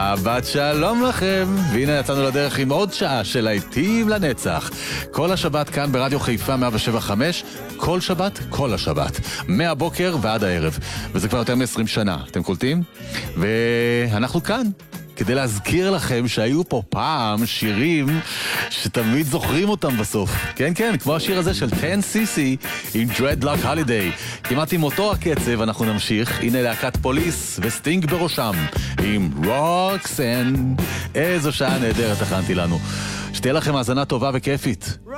בת שלום לכם, והנה יצאנו לדרך עם עוד שעה של להיטים לנצח. כל השבת כאן ברדיו חיפה 107.5, כל שבת, כל השבת, מהבוקר ועד הערב, וזה כבר יותר מ-20 שנה, אתם קולטים? ואנחנו כאן כדי להזכיר לכם שהיו פה פעם שירים שתמיד זוכרים אותם בסוף. כן, כן, כמו השיר הזה של 10cc עם Dreadlock Holiday. כמעט עם אותו הקצב אנחנו נמשיך. הנה להקת פוליס וסטינג בראשם עם Roxanne. איזו שעה נהדרת הכנתי לנו. שתהיה לכם האזנה טובה וכיפית.